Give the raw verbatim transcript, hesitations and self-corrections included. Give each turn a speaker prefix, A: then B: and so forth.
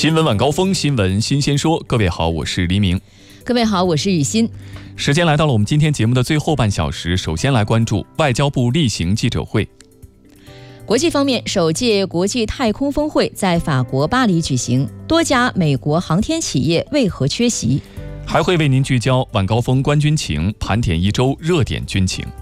A: 新闻晚高峰，新闻新鲜说。各位好，我是黎明。
B: 各位好，我是雨欣。
A: 时间来到了我们今天节目的最后半小时，首先来关注外交部例行记者会。
B: 国际方面，首届国际太空峰会在法国巴黎举行，多家美国航天企业为何缺席？
A: 还会为您聚焦晚高峰观军情，盘点一周热点军情。